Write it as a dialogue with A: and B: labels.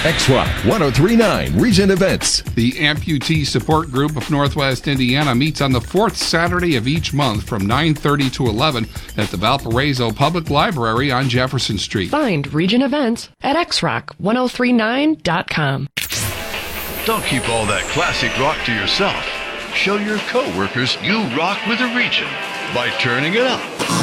A: X-Rock 103.9 Region Events.
B: The Amputee Support Group of Northwest Indiana meets on the fourth Saturday of each month from 9:30 to 11 at the Valparaiso Public Library on Jefferson Street.
C: Find Region Events at xrock1039.com.
D: Don't keep all that classic rock to yourself. Show your coworkers you rock with a Region by turning it up.